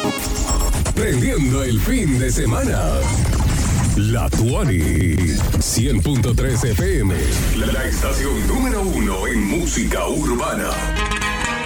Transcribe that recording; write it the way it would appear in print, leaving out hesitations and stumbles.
Prendiendo el fin de semana. La Tuani 100.3 FM, la estación número 1 en música urbana.